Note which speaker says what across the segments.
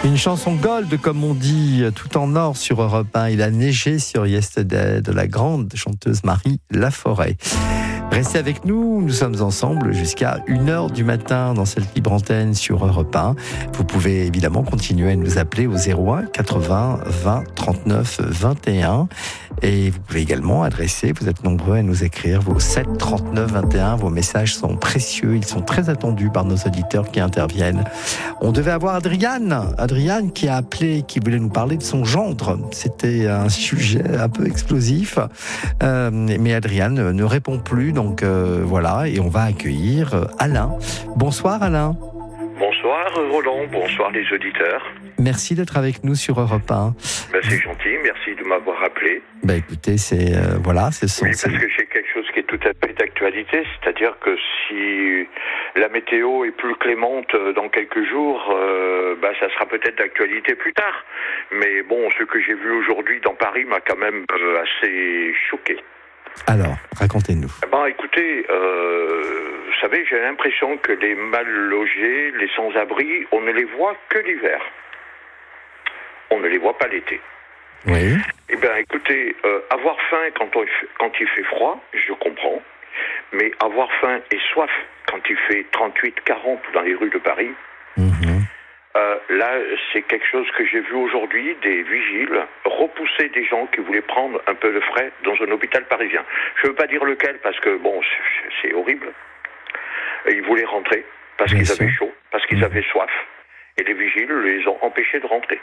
Speaker 1: Une chanson gold, comme on dit, tout en or sur Europe 1. Il a neigé sur Yesterday de la grande chanteuse Marie Laforêt. Restez avec nous, nous sommes ensemble jusqu'à 1h du matin dans cette libre antenne sur Europe 1. Vous pouvez évidemment continuer à nous appeler au 01 80 20 39 21. Et vous pouvez également adresser, vous êtes nombreux à nous écrire vos 7 39 21. Vos messages sont précieux, ils sont très attendus par nos auditeurs qui interviennent. On devait avoir Adriane qui a appelé, qui voulait nous parler de son gendre. C'était un sujet un peu explosif, mais Adriane ne répond plus, donc voilà, et on va accueillir Alain. Bonsoir Alain.
Speaker 2: Bonsoir Roland, bonsoir les auditeurs.
Speaker 1: Merci d'être avec nous sur Europe 1.
Speaker 2: C'est gentil, merci de m'avoir appelé.
Speaker 1: Écoutez, c'est voilà, c'est son.
Speaker 2: Oui, parce que j'ai quelque chose qui est tout à fait d'actualité, c'est-à-dire que si la météo est plus clémente dans quelques jours, ça sera peut-être d'actualité plus tard. Mais bon, ce que j'ai vu aujourd'hui dans Paris m'a quand même assez choqué.
Speaker 1: Alors, racontez-nous.
Speaker 2: Écoutez, vous savez, j'ai l'impression que les mal logés, les sans-abri, on ne les voit que l'hiver. On ne les voit pas l'été.
Speaker 1: Oui.
Speaker 2: Écoutez, avoir faim quand il fait froid, je comprends. Mais avoir faim et soif quand il fait 38-40 dans les rues de Paris, là, c'est quelque chose que j'ai vu aujourd'hui, des vigiles repousser des gens qui voulaient prendre un peu de frais dans un hôpital parisien. Je ne veux pas dire lequel, parce que, c'est horrible. Ils voulaient rentrer, parce qu'ils avaient chaud, parce qu'ils avaient soif. Et les vigiles les ont empêchés de rentrer.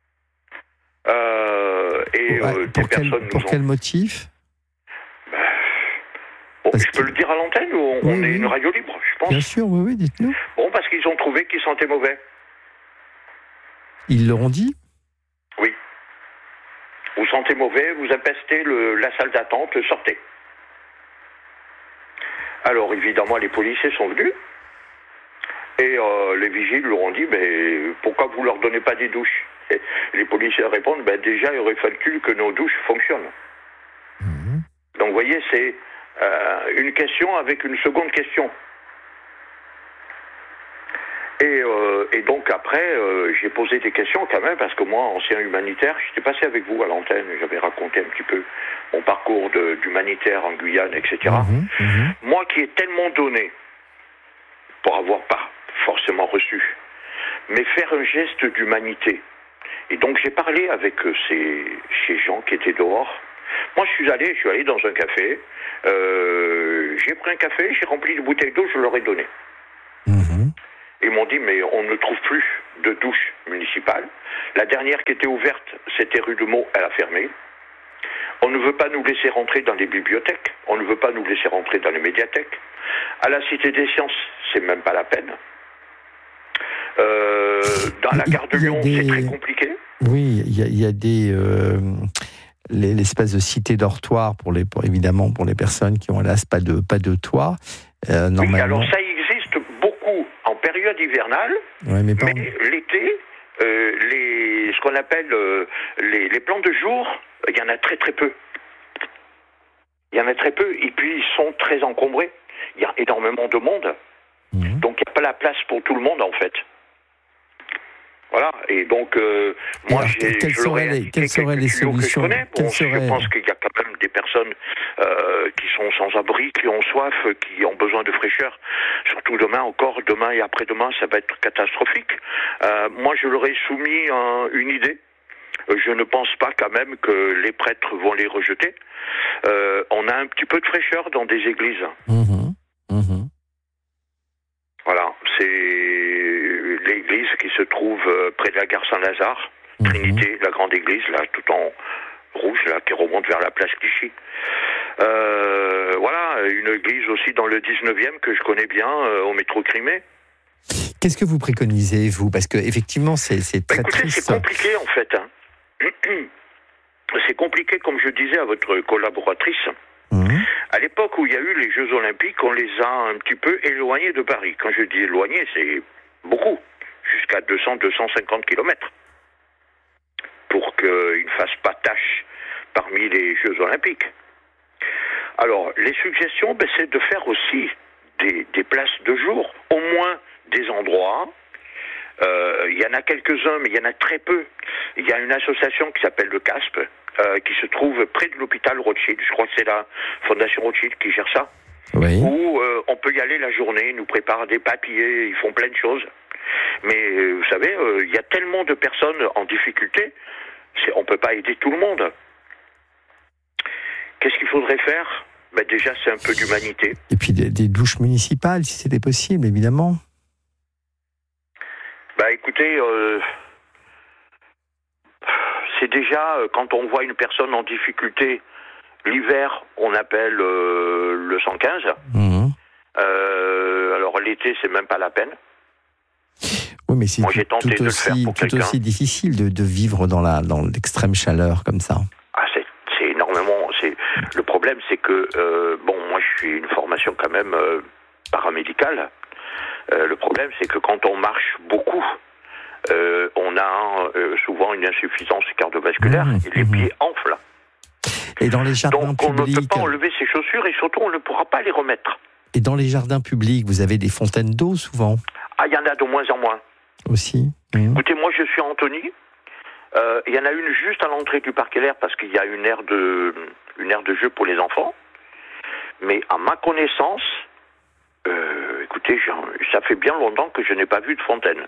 Speaker 1: Pour quel motif ?
Speaker 2: Je peux le dire à l'antenne ou on est une radio libre, je pense.
Speaker 1: Bien sûr, oui, dites-nous.
Speaker 2: Parce qu'ils ont trouvé qu'ils sentaient mauvais.
Speaker 1: Ils l'auront dit ?
Speaker 2: Oui. Vous sentez mauvais, vous empestez la salle d'attente, sortez. Alors évidemment, les policiers sont venus et les vigiles leur ont dit pourquoi vous leur donnez pas des douches ? Et les policiers répondent déjà il aurait fallu que nos douches fonctionnent. Donc vous voyez, c'est une question avec une seconde question. Et donc après, j'ai posé des questions quand même, parce que moi, ancien humanitaire, j'étais passé avec vous à l'antenne, j'avais raconté un petit peu mon parcours d'humanitaire en Guyane, etc. Moi qui ai tellement donné, pour avoir pas forcément reçu, mais faire un geste d'humanité. Et donc j'ai parlé avec ces gens qui étaient dehors. Moi je suis allé dans un café, j'ai pris un café, j'ai rempli une bouteille d'eau, je leur ai donné. Ils m'ont dit, mais on ne trouve plus de douche municipale. La dernière qui était ouverte, c'était rue de Meaux, elle a fermé. On ne veut pas nous laisser rentrer dans les bibliothèques. On ne veut pas nous laisser rentrer dans les médiathèques. À la Cité des Sciences, c'est même pas la peine. Dans la gare de Lyon, c'est très compliqué.
Speaker 1: Oui, il y a des... l'espèce de cité dortoir, évidemment, pour les personnes qui ont, hélas, pas de toit. Normalement...
Speaker 2: Oui, alors ça existe beaucoup en période hivernale, mais l'été, ce qu'on appelle les plans de jour, il y en a très très peu. Il y en a très peu, et puis ils sont très encombrés. Il y a énormément de monde, donc il n'y a pas la place pour tout le monde en fait. Voilà, et donc moi
Speaker 1: quelles seraient les solutions
Speaker 2: Je pense qu'il y a quand même des personnes qui sont sans abri, qui ont soif, qui ont besoin de fraîcheur. Surtout demain et après-demain, ça va être catastrophique. Moi, je leur ai soumis une idée. Je ne pense pas quand même que les prêtres vont les rejeter. On a un petit peu de fraîcheur dans des églises. Voilà, c'est l'église qui se trouve près de la gare Saint-Lazare, Trinité, la grande église, là, tout en rouge, là, qui remonte vers la place Clichy. Voilà, une église aussi dans le 19e que je connais bien, au métro Crimée.
Speaker 1: Qu'est-ce que vous préconisez, vous ? Parce que effectivement, c'est très triste.
Speaker 2: C'est compliqué, en fait. C'est compliqué, comme je disais à votre collaboratrice. À l'époque où il y a eu les Jeux Olympiques, on les a un petit peu éloignés de Paris. Quand je dis éloignés, c'est beaucoup, jusqu'à 200-250 km, pour qu'ils ne fassent pas tâche parmi les Jeux Olympiques. Alors, les suggestions, c'est de faire aussi des places de jour, au moins des endroits Il y en a quelques-uns, mais il y en a très peu. Il y a une association qui s'appelle le CASP, qui se trouve près de l'hôpital Rothschild. Je crois que c'est la Fondation Rothschild qui gère ça.
Speaker 1: Oui.
Speaker 2: Où on peut y aller la journée, ils nous préparent des papiers, ils font plein de choses. Mais vous savez, il y a tellement de personnes en difficulté, on ne peut pas aider tout le monde. Qu'est-ce qu'il faudrait faire ? Déjà, c'est un peu d'humanité.
Speaker 1: Et puis des douches municipales, si c'était possible, évidemment.
Speaker 2: Écoutez, c'est déjà, quand on voit une personne en difficulté, l'hiver, on appelle le 115. Alors l'été, c'est même pas la peine.
Speaker 1: Oui, mais c'est
Speaker 2: moi, j'ai tenté de le faire pour
Speaker 1: tout aussi difficile de vivre dans l'extrême chaleur comme ça.
Speaker 2: C'est énormément. Le problème, c'est que moi, je suis une formation quand même paramédicale. Le problème, c'est que quand on marche beaucoup, on a souvent une insuffisance cardiovasculaire et les pieds enflent.
Speaker 1: Et dans les jardins publics,
Speaker 2: on ne peut pas enlever ses chaussures et surtout, on ne pourra pas les remettre.
Speaker 1: Et dans les jardins publics, vous avez des fontaines d'eau souvent ?
Speaker 2: Il y en a de moins en moins.
Speaker 1: Aussi.
Speaker 2: Écoutez, moi, je suis à Antony. Il y en a une juste à l'entrée du parc LR parce qu'il y a une aire de jeu pour les enfants. Mais à ma connaissance, écoutez, ça fait bien longtemps que je n'ai pas vu de fontaine.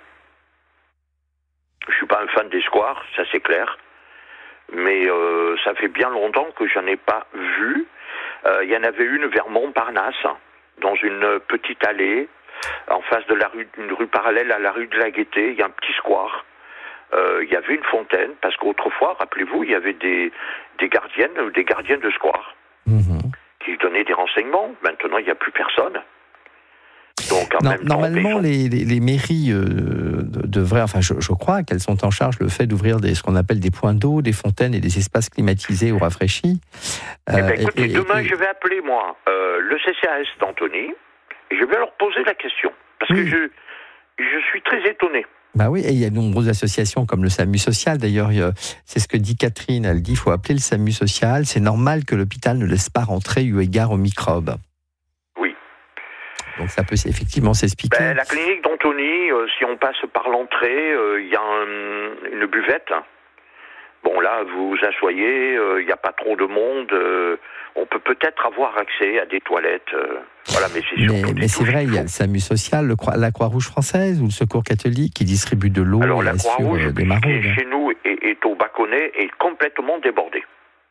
Speaker 2: Je suis pas un fan des squares, ça c'est clair. Mais ça fait bien longtemps que j'en ai pas vu. Il y en avait une vers Montparnasse, dans une petite allée, en face de une rue parallèle à la rue de la Gaîté. Il y a un petit square. Il y avait une fontaine, parce qu'autrefois, rappelez-vous, il y avait des gardiennes ou des gardiens de square qui donnaient des renseignements. Maintenant, il n'y a plus personne. Donc,
Speaker 1: normalement, les mairies devraient, enfin, je crois qu'elles sont en charge le fait d'ouvrir ce qu'on appelle des points d'eau, des fontaines et des espaces climatisés ou rafraîchis.
Speaker 2: Écoutez, demain, je vais appeler, moi, le CCAS d'Antony, et je vais leur poser la question. Parce que je suis très étonné.
Speaker 1: Oui, et il y a de nombreuses associations comme le SAMU social. D'ailleurs, c'est ce que dit Catherine. Elle dit qu'il faut appeler le SAMU social. C'est normal que l'hôpital ne laisse pas rentrer eu égard aux microbes.
Speaker 2: Oui.
Speaker 1: Donc ça peut effectivement s'expliquer.
Speaker 2: La clinique d'Antony, si on passe par l'entrée, il y a une buvette. Bon, là, vous vous asseyez, il n'y a pas trop de monde. On peut peut-être avoir accès à des toilettes. Voilà, mais c'est surtout
Speaker 1: mais c'est vrai, il y a le SAMU social, la Croix-Rouge française ou le Secours catholique qui distribue de l'eau.
Speaker 2: Alors, la Croix-Rouge,
Speaker 1: des maraudes.
Speaker 2: Chez nous, est au Bâconnet, est complètement débordée.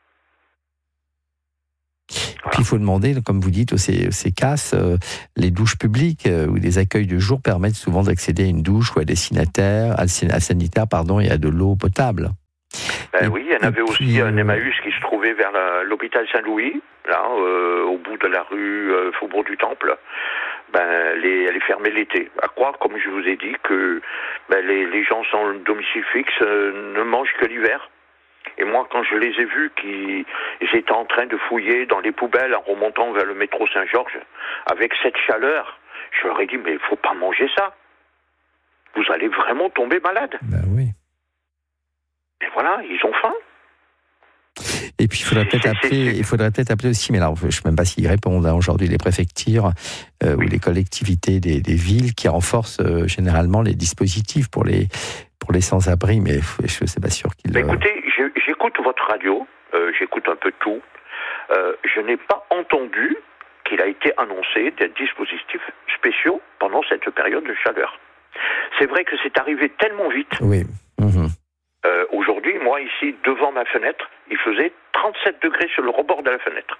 Speaker 1: Puis il faut demander, comme vous dites, au CCAS, les douches publiques ou les accueils de jour permettent souvent d'accéder à une douche ou à des sanitaires, et à de l'eau potable.
Speaker 2: Oui, il y en avait aussi un Emmaüs qui se trouvait vers l'hôpital Saint-Louis, là, au bout de la rue Faubourg du Temple. Elle est fermée l'été. À croire, comme je vous ai dit, que les gens sans domicile fixe ne mangent que l'hiver. Et moi, quand je les ai vus, ils étaient en train de fouiller dans les poubelles en remontant vers le métro Saint-Georges, avec cette chaleur, je leur ai dit, mais il ne faut pas manger ça. Vous allez vraiment tomber malade.
Speaker 1: Oui.
Speaker 2: Et voilà, ils ont faim.
Speaker 1: Et puis il faudrait peut-être appeler aussi, mais alors je ne sais même pas s'ils répondent aujourd'hui, les préfectures ou les collectivités des villes qui renforcent généralement les dispositifs pour les sans-abri, mais je ne suis pas sûr qu'ils...
Speaker 2: Écoutez, j'écoute votre radio, j'écoute un peu tout. Je n'ai pas entendu qu'il a été annoncé des dispositifs spéciaux pendant cette période de chaleur. C'est vrai que c'est arrivé tellement vite.
Speaker 1: Oui.
Speaker 2: Aujourd'hui, moi, ici, devant ma fenêtre, il faisait 37 degrés sur le rebord de la fenêtre.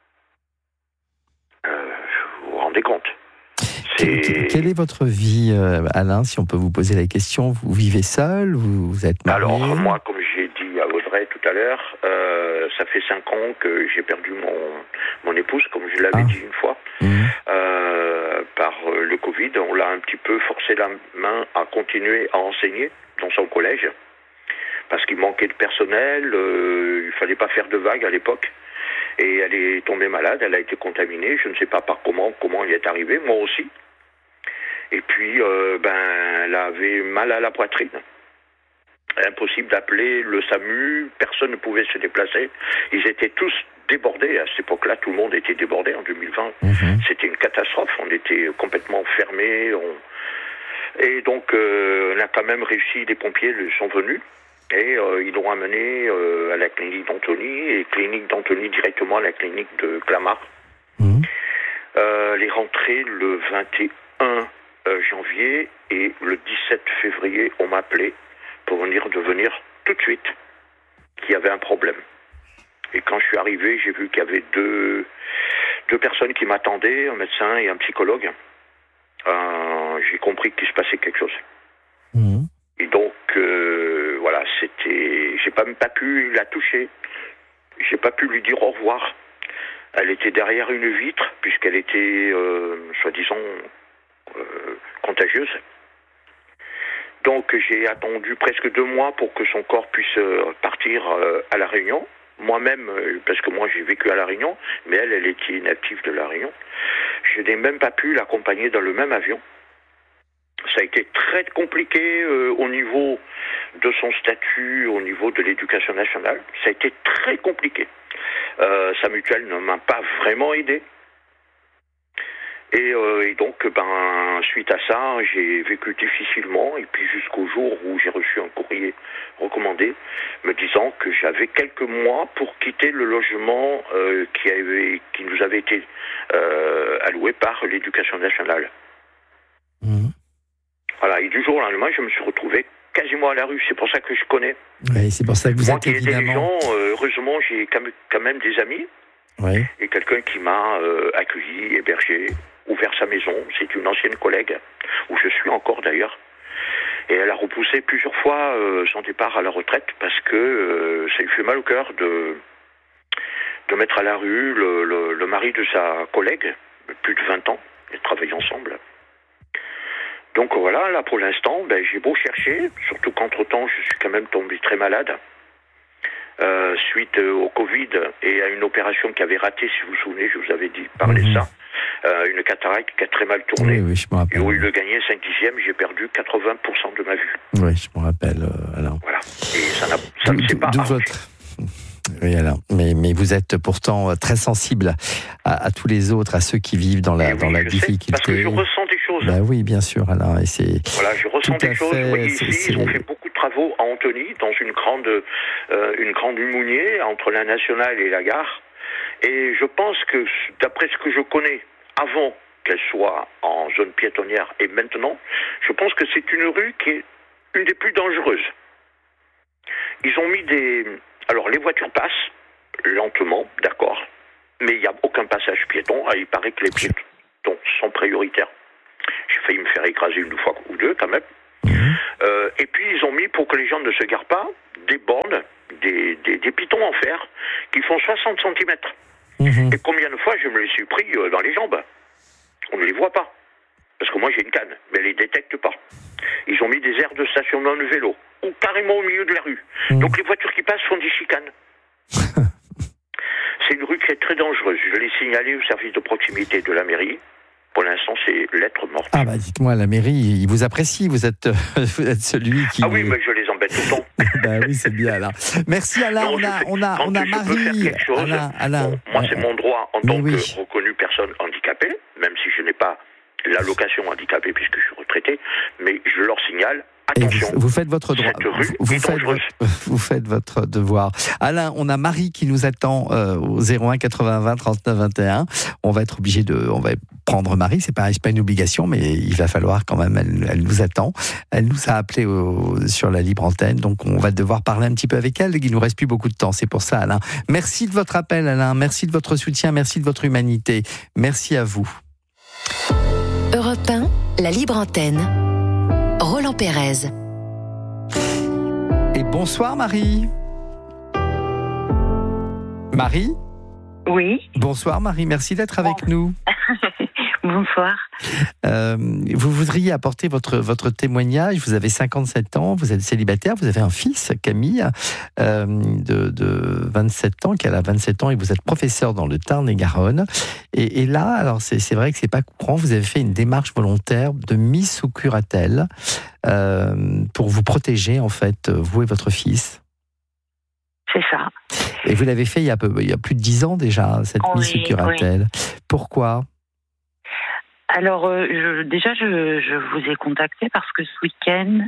Speaker 2: Vous vous rendez compte ?
Speaker 1: Quelle est votre vie, Alain, si on peut vous poser la question ? Vous vivez seul ? Vous êtes marié ?
Speaker 2: Alors, moi, comme j'ai dit à Audrey tout à l'heure, ça fait 5 ans que j'ai perdu mon épouse, comme je l'avais dit une fois. Par le Covid, on l'a un petit peu forcé la main à continuer à enseigner dans son collège. Parce qu'il manquait de personnel, il fallait pas faire de vagues à l'époque. Et elle est tombée malade, elle a été contaminée, je ne sais pas par comment elle est arrivée, moi aussi. Et puis, elle avait mal à la poitrine. Impossible d'appeler le SAMU, personne ne pouvait se déplacer. Ils étaient tous débordés. À cette époque-là, tout le monde était débordé en 2020. C'était une catastrophe, on était complètement fermés. Et donc, on a quand même réussi, les pompiers sont venus. Et ils l'ont amené à la clinique d'Antony, et clinique d'Antony directement à la clinique de Clamart. Elle est rentrée le 21 janvier, et le 17 février, on m'a appelé pour venir tout de suite, qu'il y avait un problème. Et quand je suis arrivé, j'ai vu qu'il y avait deux personnes qui m'attendaient, un médecin et un psychologue. J'ai compris qu'il se passait quelque chose. Et donc, voilà, j'ai même pas pu la toucher. J'ai pas pu lui dire au revoir. Elle était derrière une vitre, puisqu'elle était, soi-disant, contagieuse. Donc, j'ai attendu presque 2 mois pour que son corps puisse partir à La Réunion. Moi-même, parce que moi j'ai vécu à La Réunion, mais elle était native de La Réunion. Je n'ai même pas pu l'accompagner dans le même avion. Ça a été très compliqué au niveau de son statut, au niveau de l'éducation nationale. Ça a été très compliqué. Sa mutuelle ne m'a pas vraiment aidé. Et donc, suite à ça, j'ai vécu difficilement, et puis jusqu'au jour où j'ai reçu un courrier recommandé me disant que j'avais quelques mois pour quitter le logement qui nous avait été alloué par l'éducation nationale. Voilà, et du jour au lendemain, je me suis retrouvé quasiment à la rue. C'est pour ça que je connais.
Speaker 1: Oui, c'est pour ça que vous êtes évidemment...
Speaker 2: Moi qui aidais les gens, heureusement, j'ai quand même des amis.
Speaker 1: Oui.
Speaker 2: Et quelqu'un qui m'a accueilli, hébergé, ouvert sa maison. C'est une ancienne collègue, où je suis encore d'ailleurs. Et elle a repoussé plusieurs fois son départ à la retraite parce que ça lui fait mal au cœur de mettre à la rue le mari de sa collègue, plus de 20 ans, ils travaillent ensemble. Donc voilà, là pour l'instant, j'ai beau chercher, surtout qu'entre-temps, je suis quand même tombé très malade. Suite au Covid et à une opération qui avait raté, si vous vous souvenez, je vous avais dit, parler de ça, une cataracte qui a très mal tourné.
Speaker 1: Oui, je me rappelle.
Speaker 2: Et au lieu de gagner 5/10, j'ai perdu 80% de ma vue.
Speaker 1: Oui, je me rappelle, Alain.
Speaker 2: Voilà, et ça ne s'est pas arrangé.
Speaker 1: Oui, Alain. Mais vous êtes pourtant très sensible à tous les autres, à ceux qui vivent dans la difficulté.
Speaker 2: Parce que je ressens des choses.
Speaker 1: Oui, bien sûr, Alain. Et c'est
Speaker 2: voilà, je ressens des choses. Vous voyez, ici, ils ont fait beaucoup de travaux à Antony, dans une grande mounier entre la Nationale et la gare. Et je pense que, d'après ce que je connais, avant qu'elle soit en zone piétonnière et maintenant, je pense que c'est une rue qui est une des plus dangereuses. Ils ont mis Alors, les voitures passent lentement, d'accord, mais il n'y a aucun passage piéton. Il paraît que les piétons sont prioritaires. J'ai failli me faire écraser une fois ou deux, quand même. Et puis, ils ont mis, pour que les gens ne se garent pas, des bornes, des pitons en fer, qui font 60 cm. Et combien de fois je me les suis pris dans les jambes? On ne les voit pas. Parce que moi, j'ai une canne, mais elle ne les détecte pas. Ils ont mis des aires de stationnement de vélo, ou carrément au milieu de la rue. Donc les voitures qui passent font des chicanes. C'est une rue qui est très dangereuse. Je l'ai signalé au service de proximité de la mairie. Pour l'instant, c'est lettre morte.
Speaker 1: Ah dites-moi, la mairie, il vous apprécie. Vous êtes celui qui...
Speaker 2: Ah oui, mais je les embête tout le temps.
Speaker 1: Oui, c'est bien, Alain. Merci, Alain. On a Marie.
Speaker 2: Peux faire quelque chose,
Speaker 1: Alain.
Speaker 2: Moi, c'est mon droit en tant que reconnue personne handicapée, même si je n'ai pas l'allocation handicapée puisque je suis retraité, mais je leur signale, attention,
Speaker 1: vous faites votre droit.
Speaker 2: Cette rue est dangereuse.
Speaker 1: Vous faites votre devoir. Alain, on a Marie qui nous attend au 01 80 20 39 21. On va être obligé on va prendre Marie, c'est pas une obligation, mais il va falloir quand même, elle nous attend. Elle nous a appelé sur la libre antenne, donc on va devoir parler un petit peu avec elle. Il nous reste plus beaucoup de temps, c'est pour ça, Alain. Merci de votre appel, Alain. Merci de votre soutien, merci de votre humanité. Merci à vous.
Speaker 3: Europe 1, la libre antenne. Roland Pérez.
Speaker 1: Et bonsoir Marie. Marie ?
Speaker 4: Oui.
Speaker 1: Bonsoir Marie, merci d'être avec nous.
Speaker 4: Bonsoir.
Speaker 1: Vous voudriez apporter votre témoignage. Vous avez 57 ans, vous êtes célibataire, vous avez un fils, Camille, de 27 ans, qui a 27 ans, et vous êtes professeur dans le Tarn-et-Garonne. Et là, alors c'est vrai que c'est pas courant, vous avez fait une démarche volontaire de mise sous curatelle pour vous protéger, en fait, vous et votre fils.
Speaker 4: C'est ça.
Speaker 1: Et vous l'avez fait il y a plus de 10 ans déjà, cette mise sous curatelle. Oui. Pourquoi ?
Speaker 4: Alors, je vous ai contacté parce que ce week-end,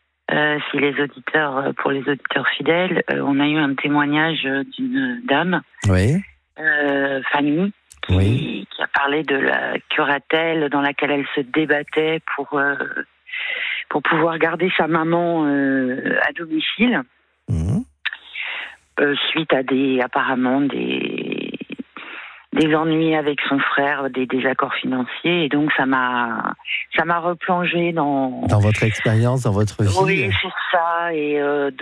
Speaker 4: pour les auditeurs fidèles, on a eu un témoignage d'une dame,
Speaker 1: Oui.
Speaker 4: Fanny,
Speaker 1: Oui.
Speaker 4: qui a parlé de la curatelle dans laquelle elle se débattait pour pouvoir garder sa maman à domicile,
Speaker 1: Mhm.
Speaker 4: suite à apparemment des ennuis avec son frère, des désaccords financiers, et donc ça m'a replongé dans
Speaker 1: votre expérience, dans votre vie.
Speaker 4: Oui, c'est ça, et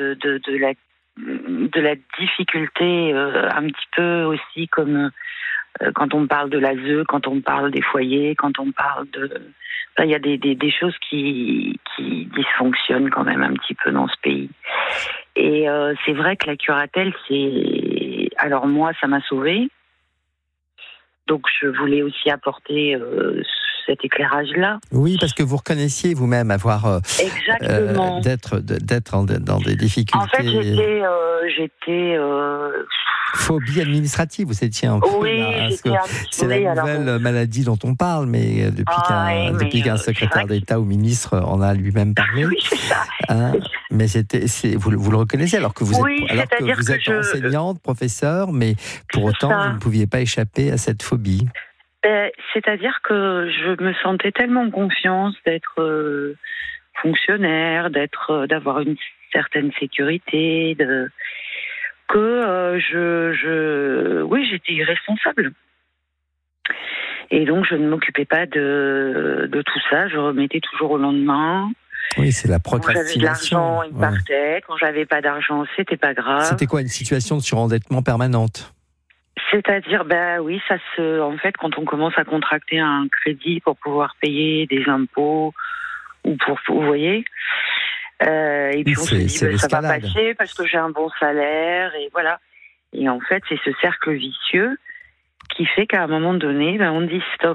Speaker 4: de la difficulté un petit peu aussi, comme quand on parle de l'ASE, quand on parle des foyers, quand on parle il y a des choses qui dysfonctionnent quand même un petit peu dans ce pays. Et c'est vrai que la curatelle, alors moi, ça m'a sauvée. Donc je voulais aussi apporter cet éclairage-là.
Speaker 1: Oui, parce que vous reconnaissiez vous-même avoir
Speaker 4: Exactement.
Speaker 1: d'être dans des difficultés.
Speaker 4: En fait, j'étais
Speaker 1: phobie administrative, vous étiez un peu c'est la nouvelle maladie dont on parle, mais depuis qu'un secrétaire d'État ou ministre en a lui-même parlé.
Speaker 4: Oui, c'est ça.
Speaker 1: Mais vous le reconnaissez alors que vous êtes enseignante, professeure, mais pour autant vous ne pouviez pas échapper à cette phobie.
Speaker 4: C'est-à-dire que je me sentais tellement en confiance d'être fonctionnaire, d'avoir une certaine sécurité, que j'étais irresponsable. Et donc je ne m'occupais pas de tout ça, je remettais toujours au lendemain.
Speaker 1: Oui, c'est la procrastination.
Speaker 4: Quand j'avais de l'argent, il partait. Quand j'avais pas d'argent, c'était pas grave.
Speaker 1: C'était quoi, une situation de surendettement permanente?
Speaker 4: C'est-à-dire, en fait, quand on commence à contracter un crédit pour pouvoir payer des impôts, ou vous voyez, et puis on se dit, ça va passer parce que j'ai un bon salaire, et voilà. Et en fait, c'est ce cercle vicieux qui fait qu'à un moment donné, on dit stop.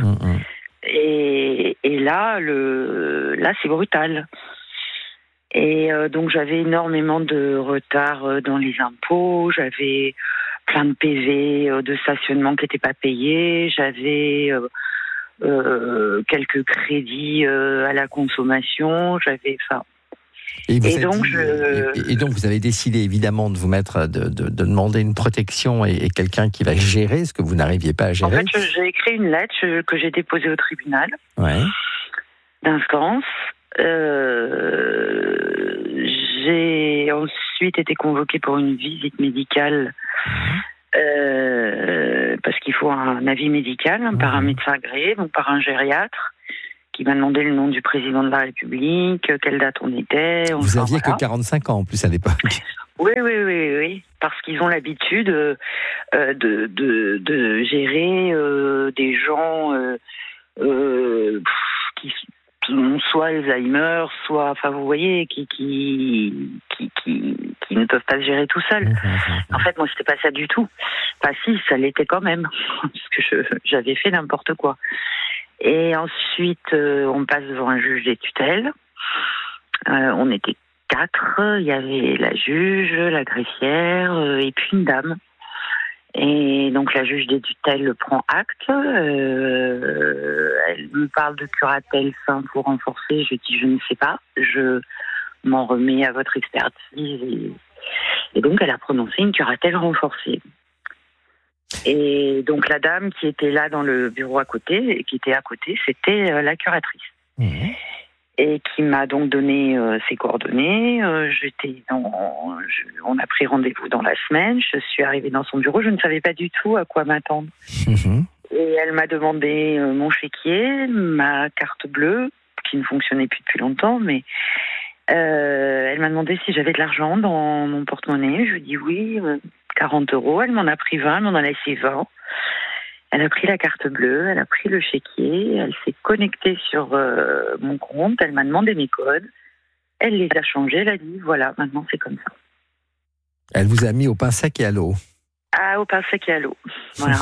Speaker 4: Et là, c'est brutal. Et donc, j'avais énormément de retard dans les impôts, j'avais plein de PV de stationnement qui n'étaient pas payés, j'avais quelques crédits à la consommation, Et
Speaker 1: donc vous avez décidé évidemment de vous mettre, de demander une protection et quelqu'un qui va gérer ce que vous n'arriviez pas à gérer.
Speaker 4: En fait, j'ai écrit une lettre que j'ai déposée au tribunal d'instance. J'ai ensuite été convoquée pour une visite médicale parce qu'il faut un avis médical par un médecin agréé, donc par un gériatre, qui m'a demandé le nom du président de la République, quelle date on était.
Speaker 1: Vous aviez que 45 ans en plus à l'époque.
Speaker 4: Oui, parce qu'ils ont l'habitude de gérer des gens qui ont soit Alzheimer, soit, vous voyez, qui ne peuvent pas se gérer tout seuls. En fait, moi, c'était pas ça du tout. Si, ça l'était quand même, parce que j'avais fait n'importe quoi. Et ensuite, on passe devant un juge des tutelles. On était 4. Il y avait la juge, la greffière et puis une dame. Et donc la juge des tutelles prend acte. Elle me parle de curatelle simple ou renforcée. Je dis je ne sais pas. Je m'en remets à votre expertise. Et donc elle a prononcé une curatelle renforcée. Et donc la dame qui était là dans le bureau c'était la curatrice. Et qui m'a donc donné ses coordonnées. On a pris rendez-vous dans la semaine. Je suis arrivée dans son bureau. Je ne savais pas du tout à quoi m'attendre. Et elle m'a demandé mon chéquier, ma carte bleue, qui ne fonctionnait plus depuis longtemps, mais elle m'a demandé si j'avais de l'argent dans mon porte-monnaie. Je lui ai dit oui, 40 €. Elle m'en a pris 20, elle m'en a laissé 20. Elle a pris la carte bleue, elle a pris le chéquier, elle s'est connectée sur mon compte, elle m'a demandé mes codes, elle les a changés, elle a dit voilà, maintenant c'est comme ça.
Speaker 1: Elle vous a mis au pain sec et à l'eau.
Speaker 4: Au pain sec et à l'eau, voilà.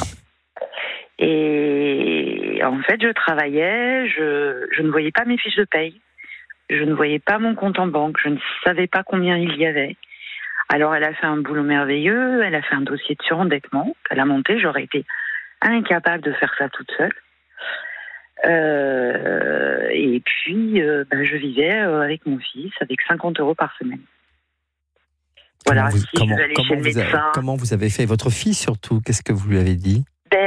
Speaker 4: Et en fait, je travaillais, je ne voyais pas mes fiches de paye, je ne voyais pas mon compte en banque, je ne savais pas combien il y avait. Alors elle a fait un boulot merveilleux, elle a fait un dossier de surendettement qu'elle a monté, j'aurais été incapable de faire ça toute seule. Et puis, je vivais avec mon fils avec 50 € par semaine. Voilà,
Speaker 1: Comment vous avez fait? Votre fille surtout, qu'est-ce que vous lui avez dit?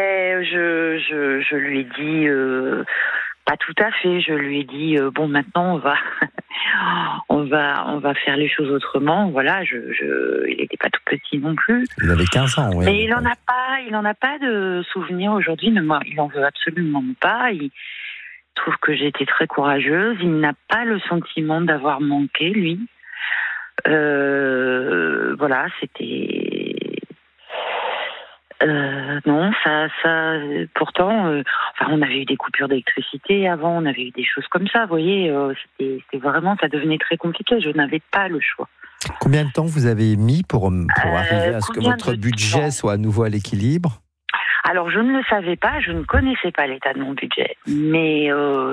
Speaker 4: Je lui ai dit, pas tout à fait, je lui ai dit, bon, maintenant on va faire les choses autrement. Voilà, il n'était pas tout petit non plus.
Speaker 1: Il avait 15 ans, oui.
Speaker 4: Mais il en a pas de souvenir aujourd'hui, mais moi, il en veut absolument pas. Il trouve que j'ai été très courageuse. Il n'a pas le sentiment d'avoir manqué, lui. Voilà, c'était... non, ça pourtant, on avait eu des coupures d'électricité avant, on avait eu des choses comme ça, vous voyez, c'était vraiment, ça devenait très compliqué, je n'avais pas le choix.
Speaker 1: Combien de temps vous avez mis pour arriver à ce que votre budget soit à nouveau à l'équilibre?
Speaker 4: Alors, je ne le savais pas, je ne connaissais pas l'état de mon budget, mais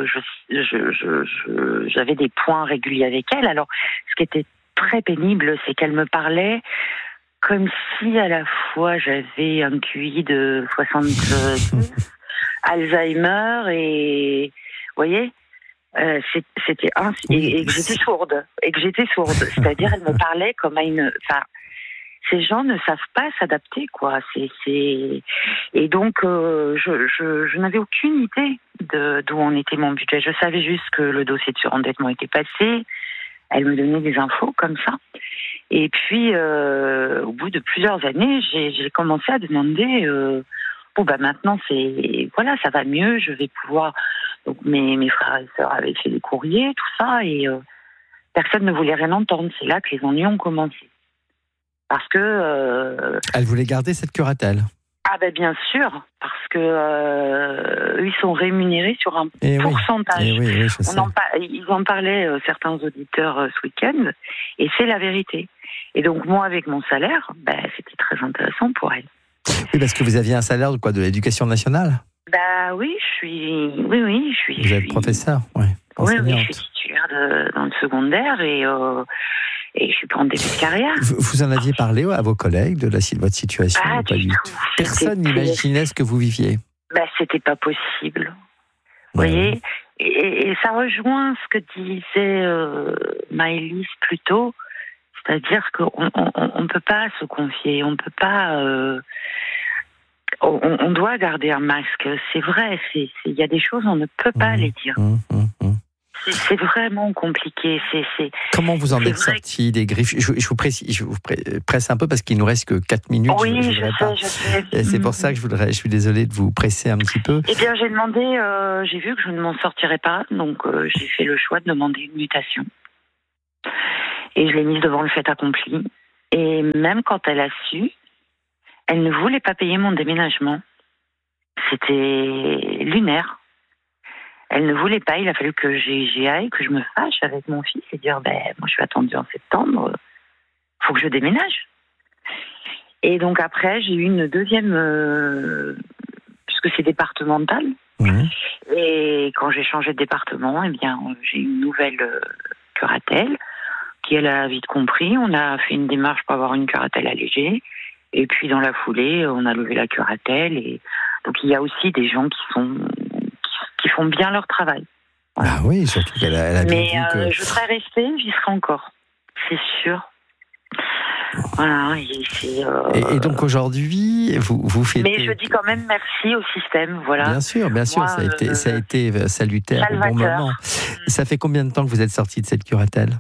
Speaker 4: j'avais des points réguliers avec elle. Alors, ce qui était très pénible, c'est qu'elle me parlait comme si à la fois j'avais un QI de 70, Alzheimer et, vous voyez, c'était et que j'étais sourde. C'est-à-dire, elle me parlait comme à une, ces gens ne savent pas s'adapter, quoi. Et donc je n'avais aucune idée d'où en était mon budget. Je savais juste que le dossier de surendettement était passé. Elle me donnait des infos comme ça. Et puis, au bout de plusieurs années, j'ai commencé à demander, maintenant, ça va mieux, je vais pouvoir... Donc, mes frères et sœurs avaient fait des courriers, tout ça, et personne ne voulait rien entendre. C'est là que les ennuis ont commencé. Parce que...
Speaker 1: Elle voulait garder cette curatelle?
Speaker 4: Bien sûr, parce que eux, ils sont rémunérés sur un pourcentage. Ils en parlaient, certains auditeurs, ce week-end, et c'est la vérité. Et donc, moi, avec mon salaire, c'était très intéressant pour elle.
Speaker 1: Oui, parce que vous aviez un salaire de l'éducation nationale?
Speaker 4: Oui, je suis...
Speaker 1: Vous êtes professeur, oui.
Speaker 4: Oui, je suis titulaire dans le secondaire et je suis pas en début de carrière.
Speaker 1: Vous en aviez parlé à vos collègues de votre situation?
Speaker 4: Pas du tout.
Speaker 1: Personne n'imaginait ce que vous viviez?
Speaker 4: C'était pas possible. Vous voyez, et ça rejoint ce que disait Maëlys plus tôt, c'est-à-dire qu'on ne peut pas se confier, on peut pas... on doit garder un masque, c'est vrai, il y a des choses, on ne peut pas les dire. C'est vraiment compliqué.
Speaker 1: Comment vous en êtes sorti des griffes? Je vous presse un peu parce qu'il nous reste que 4 minutes.
Speaker 4: Oui, je sais.
Speaker 1: Et c'est pour ça que je suis désolé de vous presser un petit peu.
Speaker 4: Eh bien, j'ai vu que je ne m'en sortirais pas, donc j'ai fait le choix de demander une mutation. Et je l'ai mise devant le fait accompli. Et même quand elle a su, elle ne voulait pas payer mon déménagement. C'était lunaire. Elle ne voulait pas, il a fallu que j'y aille, que je me fâche avec mon fils et dire, moi je suis attendue en septembre, faut que je déménage. Et donc après, j'ai eu une deuxième, puisque c'est départemental, et quand j'ai changé de département, j'ai eu une nouvelle curatelle, qui elle a vite compris, on a fait une démarche pour avoir une curatelle allégée, et puis dans la foulée, on a levé la curatelle, et donc il y a aussi des gens qui font bien leur travail. Voilà.
Speaker 1: Oui, surtout qu'elle a bien vu que...
Speaker 4: je serais restée, j'y serais encore, c'est sûr. Voilà.
Speaker 1: Et donc aujourd'hui, vous faites...
Speaker 4: Mais je dis quand même merci au système, voilà.
Speaker 1: Bien sûr, moi, ça a été salutaire au bon moment. Ça fait combien de temps que vous êtes sortie de cette curatelle?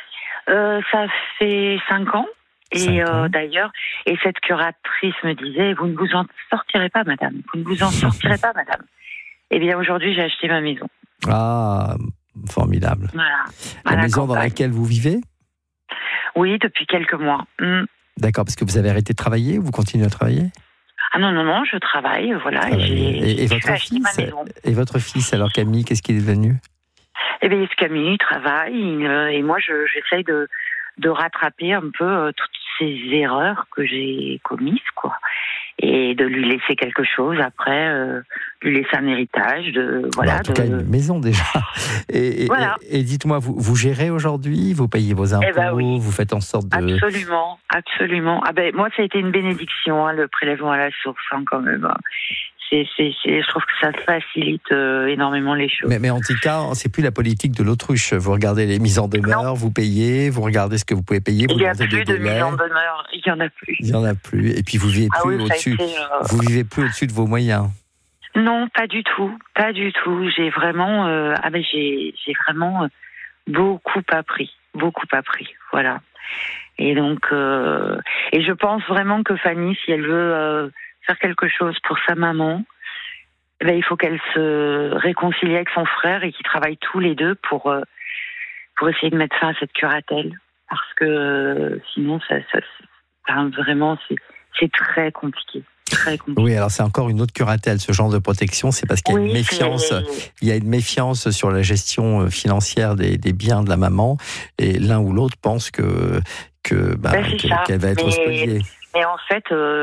Speaker 4: Ça fait 5 ans. Et d'ailleurs, cette curatrice me disait, vous ne vous en sortirez pas, madame. Vous ne vous en sortirez pas, madame. Eh bien, aujourd'hui, j'ai acheté ma maison.
Speaker 1: Ah, formidable.
Speaker 4: Voilà.
Speaker 1: La maison dans laquelle vous vivez?
Speaker 4: Oui, depuis quelques mois.
Speaker 1: D'accord, parce que vous avez arrêté de travailler ou vous continuez à travailler?
Speaker 4: Ah non, je travaille, voilà.
Speaker 1: Et votre fils, alors Camille, qu'est-ce qu'il est devenu?
Speaker 4: Eh bien, Camille, il travaille, et moi, j'essaye de rattraper un peu toutes ces erreurs que j'ai commises, quoi. Et de lui laisser quelque chose après, lui laisser un héritage,
Speaker 1: en tout cas, une maison déjà. Et dites-moi, vous gérez aujourd'hui, vous payez vos impôts,
Speaker 4: oui.
Speaker 1: Vous faites en sorte de...
Speaker 4: Absolument. Moi, ça a été une bénédiction, le prélèvement à la source, quand même. Je trouve que ça facilite énormément les choses.
Speaker 1: Mais en tout cas, c'est plus la politique de l'autruche. Vous regardez les mises en demeure, vous payez, vous regardez ce que vous pouvez payer.
Speaker 4: Il n'y a plus de mises en demeure, il n'y en a plus.
Speaker 1: Il n'y en a plus. Et puis vous vivez plus au-dessus. Vous vivez plus au-dessus de vos moyens.
Speaker 4: Non, pas du tout. J'ai vraiment, j'ai vraiment beaucoup appris. Voilà. Et donc, et je pense vraiment que Fanny, si elle veut faire quelque chose pour sa maman, il faut qu'elle se réconcilie avec son frère et qu'ils travaillent tous les deux pour essayer de mettre fin à cette curatelle. Parce que sinon, vraiment, c'est très compliqué.
Speaker 1: Oui, alors c'est encore une autre curatelle, ce genre de protection, c'est parce qu'il y a une méfiance. Il y a une méfiance sur la gestion financière des biens de la maman, et l'un ou l'autre pense qu'elle va être spoliée.
Speaker 4: Mais en fait,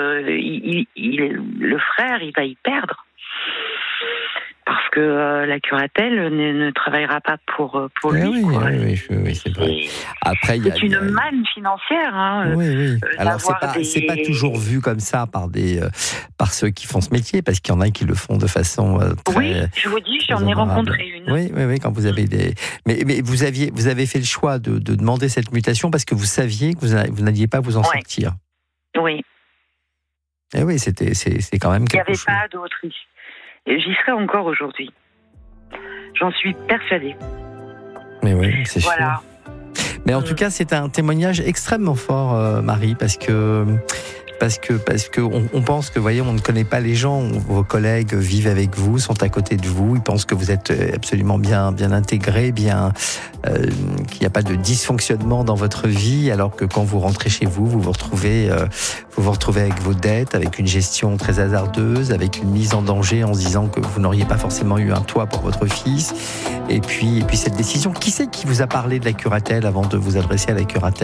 Speaker 4: le frère, il va y perdre. Parce que la curatelle ne travaillera pas pour lui.
Speaker 1: Oui, c'est vrai. Après,
Speaker 4: c'est une manne financière.
Speaker 1: Oui. Alors, c'est pas toujours vu comme ça par ceux qui font ce métier, parce qu'il y en a qui le font de façon très...
Speaker 4: Oui, je vous dis, j'en ai rencontré une.
Speaker 1: Oui, quand vous avez des... Mais vous avez fait le choix de demander cette mutation parce que vous saviez que vous n'alliez pas vous en sortir.
Speaker 4: Oui.
Speaker 1: Et oui, c'est quand même quelque chose.
Speaker 4: Il n'y avait pas d'autre issue. Et j'y serai encore aujourd'hui. J'en suis persuadée.
Speaker 1: Mais oui, c'est sûr. Mais en tout cas, c'est un témoignage extrêmement fort, Marie, parce que on pense que, voyez, on ne connaît pas les gens. Vos collègues vivent avec vous, sont à côté de vous. Ils pensent que vous êtes absolument bien intégré, qu'il n'y a pas de dysfonctionnement dans votre vie, alors que quand vous rentrez chez vous, vous vous retrouvez avec vos dettes, avec une gestion très hasardeuse, avec une mise en danger en se disant que vous n'auriez pas forcément eu un toit pour votre fils. Et puis cette décision. Qui c'est qui vous a parlé de la curatelle avant de vous adresser à la curatelle ?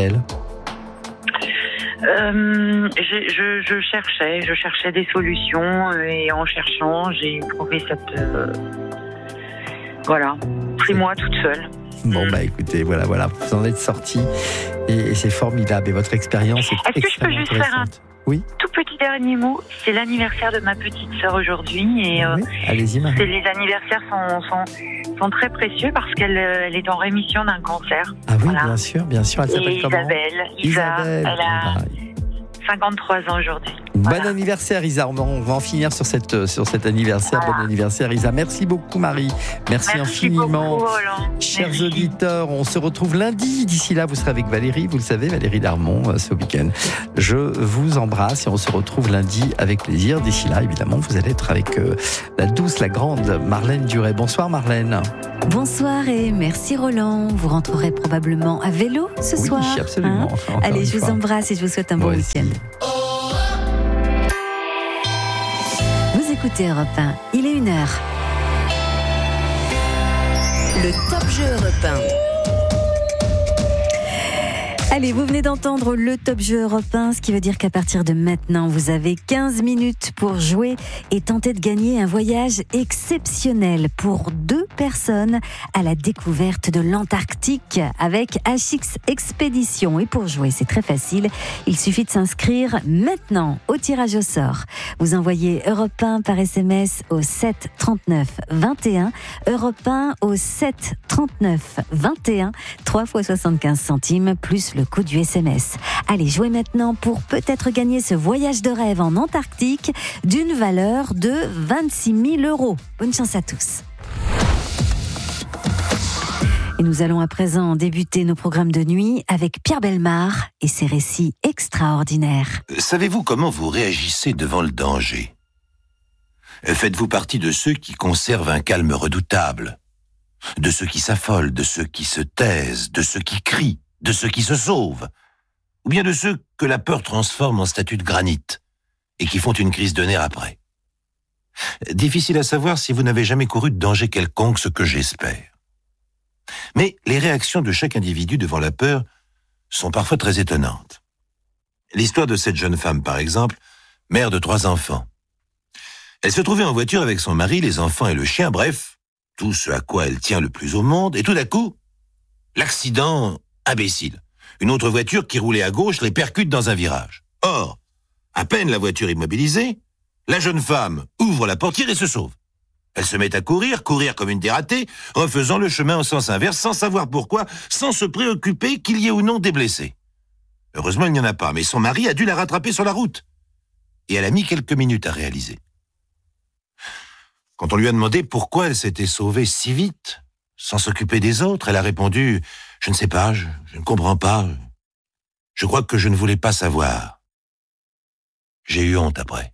Speaker 4: Je cherchais des solutions, et en cherchant, j'ai trouvé cette... c'est moi toute seule.
Speaker 1: Bon, écoutez, voilà, vous en êtes sortie et c'est formidable. Et votre expérience est extrêmement intéressante. Est-ce que je peux juste faire un
Speaker 4: tout petit dernier mot ? C'est l'anniversaire de ma petite sœur aujourd'hui, et
Speaker 1: allez-y, Marie.
Speaker 4: Les anniversaires sont très précieux parce qu'elle est en rémission d'un cancer.
Speaker 1: Ah oui, voilà. Bien sûr. Elle s'appelle comment ?
Speaker 4: Isabelle. Elle a 53 ans aujourd'hui.
Speaker 1: Bon anniversaire, Isa. On va en finir sur cet anniversaire. Bon anniversaire, Isa. Merci beaucoup, Marie. Merci infiniment.
Speaker 4: Beaucoup, Roland.
Speaker 1: Chers auditeurs, on se retrouve lundi. D'ici là, vous serez avec Valérie, vous le savez, Valérie Darmon, ce week-end. Je vous embrasse et on se retrouve lundi avec plaisir. D'ici là, évidemment, vous allez être avec la douce, la grande Marlène Duret. Bonsoir, Marlène.
Speaker 5: Bonsoir et merci, Roland. Vous rentrerez probablement à vélo ce soir.
Speaker 1: Oui, absolument.
Speaker 5: Allez, je vous embrasse et je vous souhaite un bon week-end. Vous écoutez Europe 1, il est 1h.
Speaker 3: Le Top Jeu Europe 1.
Speaker 5: Allez, vous venez d'entendre le Top Jeu Europe 1, ce qui veut dire qu'à partir de maintenant, vous avez 15 minutes pour jouer et tenter de gagner un voyage exceptionnel pour 2 personnes à la découverte de l'Antarctique avec HX Expédition. Et pour jouer, c'est très facile. Il suffit de s'inscrire maintenant au tirage au sort. Vous envoyez Europe 1 par SMS au 7 39 21. Europe 1 au 7 39 21. 3 fois 75 centimes plus le coût du SMS. Allez, jouez maintenant pour peut-être gagner ce voyage de rêve en Antarctique d'une valeur de 26 000 €. Bonne chance à tous. Et nous allons à présent débuter nos programmes de nuit avec Pierre Bellemare et ses récits extraordinaires.
Speaker 6: Savez-vous comment vous réagissez devant le danger ? Faites-vous partie de ceux qui conservent un calme redoutable ? De ceux qui s'affolent, de ceux qui se taisent, de ceux qui crient, de ceux qui se sauvent, ou bien de ceux que la peur transforme en statue de granit et qui font une crise de nerfs après. Difficile à savoir si vous n'avez jamais couru de danger quelconque, ce que j'espère. Mais les réactions de chaque individu devant la peur sont parfois très étonnantes. L'histoire de cette jeune femme, par exemple, mère de 3 enfants. Elle se trouvait en voiture avec son mari, les enfants et le chien, bref, tout ce à quoi elle tient le plus au monde, et tout d'un coup, l'accident imbécile. Une autre voiture qui roulait à gauche les percute dans un virage. Or, à peine la voiture immobilisée, La jeune femme ouvre la portière et se sauve. Elle se met à courir comme une dératée, refaisant le chemin en sens inverse, sans savoir pourquoi, sans se préoccuper qu'il y ait ou non des blessés. Heureusement, il n'y en a pas, mais son mari a dû la rattraper sur la route. Et elle a mis quelques minutes à réaliser. Quand on lui a demandé pourquoi elle s'était sauvée si vite, sans s'occuper des autres, elle a répondu « Je ne sais pas, je ne comprends pas. Je crois que je ne voulais pas savoir. » J'ai eu honte après.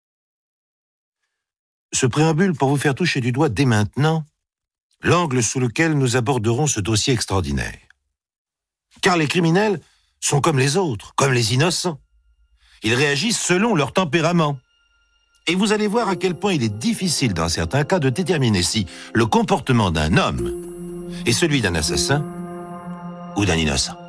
Speaker 6: Ce préambule pour vous faire toucher du doigt dès maintenant l'angle sous lequel nous aborderons ce dossier extraordinaire. Car les criminels sont comme les autres, comme les innocents. Ils réagissent selon leur tempérament. Et vous allez voir à quel point il est difficile dans certains cas de déterminer si le comportement d'un homme est celui d'un assassin ou d'un innocent.